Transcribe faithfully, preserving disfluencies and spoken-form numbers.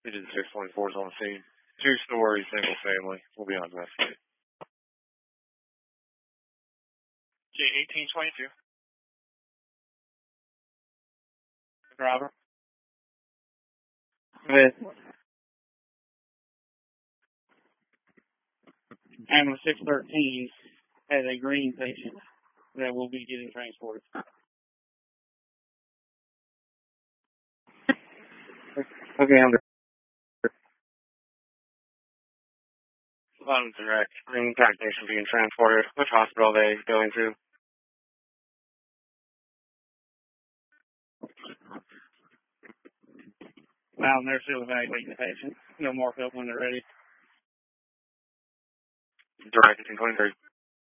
We did the six twenty-fours on the scene. Two-story, single family. We'll be on investigate. J eighteen twenty-two. Driver. With Animal six thirteen has a green patient that will be getting transported. Okay, I'm Bottom direct. green technician being transported. Which hospital are they going to? Well, they're still evaluating the patient. They'll mark up when they're ready. Direct eighteen twenty-three.